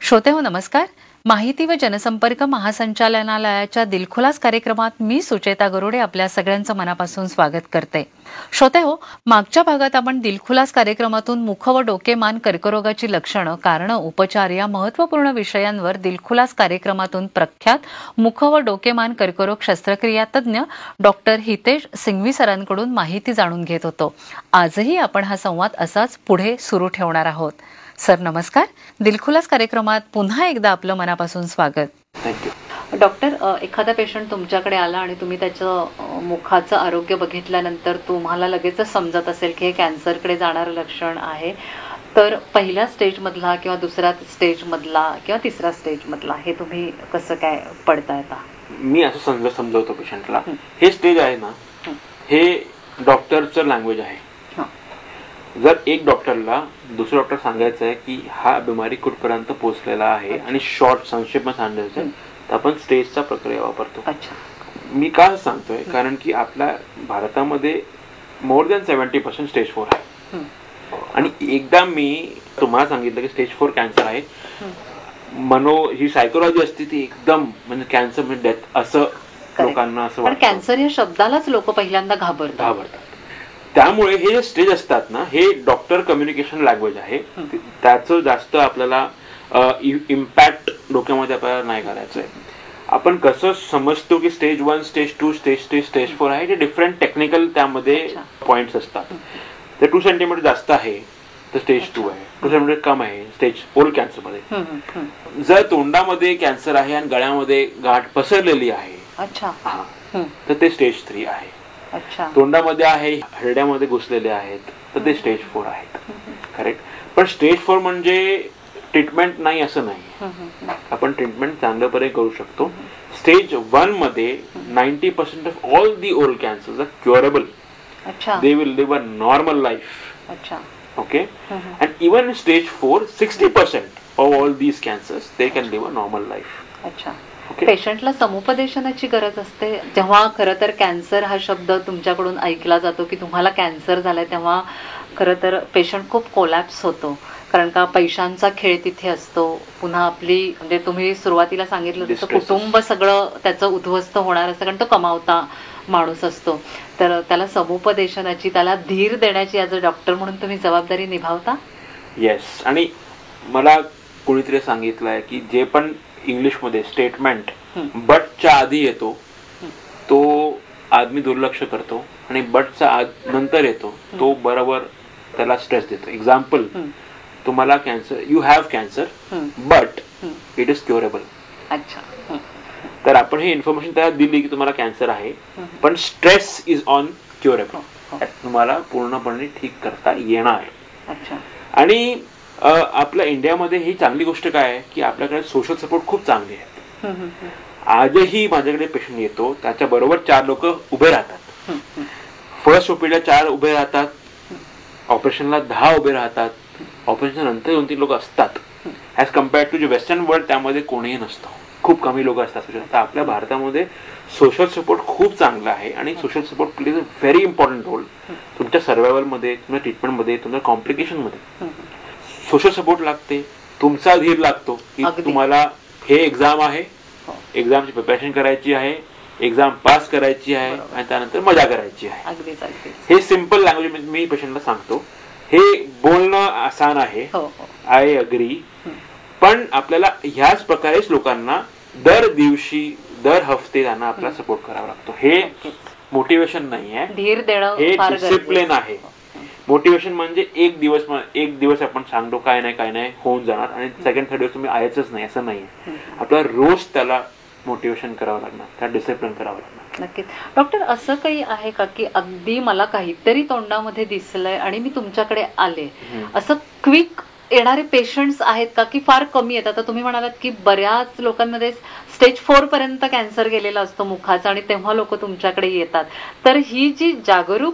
श्रोतेहो नमस्कार. माहिती व जनसंपर्क महासंचालनालयाच्या दिलखुलास कार्यक्रमात मी सुचेता गरुडे आपल्या सगळ्यांचं मनापासून स्वागत करते. श्रोतेहो, मागच्या भागात आपण दिलखुलास कार्यक्रमातून मुख व डोके मान कर्करोगाची लक्षणं, कारणं, उपचार या महत्त्वपूर्ण विषयांवर दिलखुलास कार्यक्रमातून प्रख्यात मुख व डोके मान कर्करोग शस्त्रक्रिया तज्ज्ञ डॉक्टर हितेश सिंघवी सरांकडून माहिती जाणून घेत होतो. आजही आपण हा संवाद असाच पुढे सुरू ठेवणार आहोत. सर नमस्कार. दिलखुलास कार्यक्रमात पुन्हा एकदा आपलं मनापासून स्वागत. थँक्यू. डॉक्टर, एखादा पेशंट तुमच्याकडे आला आणि तुम्ही त्याचं मुखाचं आरोग्य बघितल्यानंतर तुम्हाला लगेचच समजत असेल की हे कॅन्सरकडे जाणारं लक्षण आहे, तर पहिल्या स्टेजमधला किंवा दुसऱ्या स्टेजमधला किंवा तिसऱ्या स्टेजमधला हे तुम्ही कसं काय पडतायता? मी असं समजवतो पेशंटला, हे स्टेज आहे ना, हे डॉक्टरचं लँग्वेज आहे. जर एक डॉक्टरला दुसऱ्या डॉक्टर सांगायचं आहे की हा बिमारी कुठपर्यंत पोहोचलेला आहे आणि शॉर्ट संक्षेपमध्ये सांगायचं आहे, तर आपण स्टेजचा प्रक्रिया वापरतो. मी का सांगतोय, कारण की आपल्या भारतामध्ये मोर दॅन 70% स्टेज 4 आहे. आणि एकदा मी तुम्हाला सांगितलं की स्टेज 4 कॅन्सर आहे, ही सायकोलॉजी असते ती एकदम म्हणजे कॅन्सर म्हणजे डेथ असं लोकांना असं वाटतं. कॅन्सर या शब्दालाच लोक पहिल्यांदा घाबरतात. त्यामुळे हे जे स्टेज असतात ना, हे डॉक्टर कम्युनिकेशन लँग्वेज आहे. त्याचं जास्त आपल्याला इम्पॅक्ट डोक्यामध्ये आपल्याला नाही करायचं आहे. आपण कसं समजतो की स्टेज 1, स्टेज 2, स्टेज 4 आहे, जे डिफरंट टेक्निकल त्यामध्ये पॉइंट्स असतात. तर 2 सेंटीमीटर जास्त आहे तर स्टेज 2 आहे, 2 सेंटीमीटर कम आहे स्टेज ओरल कॅन्सर मध्ये. जर तोंडामध्ये कॅन्सर आहे आणि गळ्यामध्ये गाठ पसरलेली आहे तर ते स्टेज 3 आहे. तोंडामध्ये आहे, हरड्यामध्ये घुसलेले आहेत तर ते स्टेज 4 आहेत. करेक्ट. पण स्टेज 4 म्हणजे ट्रीटमेंट नाही असं नाही, आपण ट्रीटमेंट चांगल्यापणे करू शकतो. स्टेज 1 मध्ये 90% of all the oral cancers R curable. They will leave a normal life. Okay. And even in stage 4 60% of all these cancers they can leave a normal life. पेशंटला समुपदेशनाची गरज असते जेव्हा खरं तर कॅन्सर हा शब्द तुमच्याकडून ऐकला जातो की तुम्हाला कॅन्सर झालाय, तेव्हा खरं तर पेशंट खूप कोलॅप्स होतो. कारण का पैशांचा खेळ तिथे असतो. पुन्हा आपली म्हणजे तुम्ही सुरुवातीला सांगितलं तसं कुटुंब सगळं त्याचं उद्ध्वस्त होणार असतं, कारण तो कमावता माणूस असतो. तर त्याला समुपदेशनाची, त्याला धीर देण्याची ॲज अ डॉक्टर म्हणून तुम्ही जबाबदारी निभावता. येस. आणि मला कोणीतरी सांगितलंय की जे पण इंग्लिशमध्ये स्टेटमेंट बटच्या आधी येतो तो आदमी दुर्लक्ष करतो आणि बटचा नंतर येतो तो बरोबर त्याला स्ट्रेस देतो. एक्झाम्पल, तुम्हाला cancer, you have cancer but it is curable. तर आपण ही इन्फॉर्मेशन त्याला दिली की तुम्हाला कॅन्सर आहे पण स्ट्रेस इज ऑन क्युरेबल, तुम्हाला पूर्णपणे ठीक करता येणार. आणि आपल्या इंडियामध्ये ही चांगली गोष्ट काय आहे की आपल्याकडे सोशल सपोर्ट खूप चांगले आहेत. आजही माझ्याकडे पेशंट येतो, त्याच्या बरोबर 4 लोक उभे राहतात. फर्स्ट ओपीडीला 4 उभे राहतात, ऑपरेशनला 10 उभे राहतात, ऑपरेशन नंतर 2-3 लोक असतात. ॲज कम्पेअर्ड टू जे वेस्टर्न वर्ल्ड त्यामध्ये कोणीही नसतं, खूप कमी लोक असतात. तर आपल्या भारतामध्ये सोशल सपोर्ट खूप चांगला आहे आणि social support plays a very important role तुमच्या सर्व्हायवलमध्ये, तुमच्या ट्रीटमेंटमध्ये, तुमच्या कॉम्प्लिकेशनमध्ये. सोशल सपोर्ट लागते, तुमचा धीर लागतो की तुम्हाला हे एक्झाम आहे, एक्झामची प्रिपरेशन करायची आहे, एक्झाम पास करायची आहे आणि त्यानंतर मजा करायची आहे. हे सिम्पल लँग्वेज मी पेशंटला सांगतो. हे बोलणं आसान आहे, आय अग्री. पण आपल्याला ह्याच प्रकारेच लोकांना दर दिवशी, दर हफ्ते त्यांना आपला सपोर्ट करावा लागतो. हे मोटिवेशन नाही आहे, धीर देणं, हे डिसिप्लिन आहे. मोटिवेशन म्हणजे एक दिवस आपण सांगतो काय नाही होऊन जाणार आणि सेकंड थर्ड दिवस तुम्ही आहेच नाही असं नाही. आपल्याला रोज त्याला मोटिवेशन करावं लागणार, त्याला डिसिप्लिन करावं लागणार. नक्कीच. डॉक्टर, असं काही आहे का की अगदी मला काहीतरी तोंडामध्ये दिसलंय आणि मी तुमच्याकडे आले, असं क्विक येणारे पेशंट्स आहेत का की फार कमी आहेत? आता तुम्ही म्हणालात की बऱ्याच लोकांमध्ये स्टेज 4 पर्यंत कॅन्सर गेलेला असतो मुखाचा आणि तेव्हा लोक तुमच्याकडे येतात. तर ही जी जागरूक